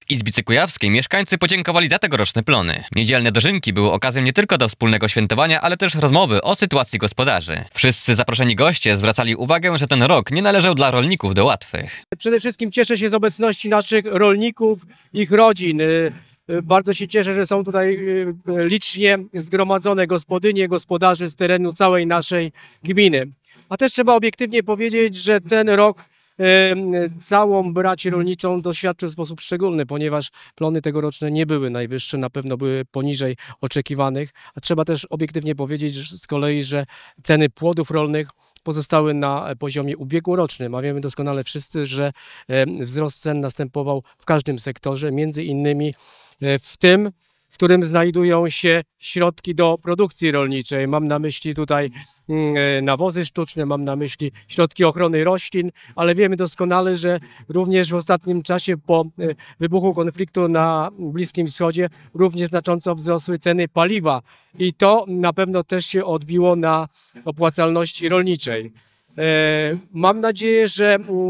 W Izbicy Kujawskiej mieszkańcy podziękowali za tegoroczne plony. Niedzielne dożynki były okazją nie tylko do wspólnego świętowania, ale też rozmowy o sytuacji gospodarzy. Wszyscy zaproszeni goście zwracali uwagę, że ten rok nie należał dla rolników do łatwych. Przede wszystkim cieszę się z obecności naszych rolników, ich rodzin. Bardzo się cieszę, że są tutaj licznie zgromadzone gospodynie, gospodarze z terenu całej naszej gminy. A też trzeba obiektywnie powiedzieć, że ten rok całą braci rolniczą doświadczył w sposób szczególny, ponieważ plony tegoroczne nie były najwyższe, na pewno były poniżej oczekiwanych, a trzeba też obiektywnie powiedzieć z kolei, że ceny płodów rolnych pozostały na poziomie ubiegłorocznym, a wiemy doskonale wszyscy, że wzrost cen następował w każdym sektorze, między innymi w tym, w którym znajdują się środki do produkcji rolniczej. Mam na myśli tutaj nawozy sztuczne, mam na myśli środki ochrony roślin, ale wiemy doskonale, że również w ostatnim czasie po wybuchu konfliktu na Bliskim Wschodzie również znacząco wzrosły ceny paliwa i to na pewno też się odbiło na opłacalności rolniczej. Mam nadzieję, że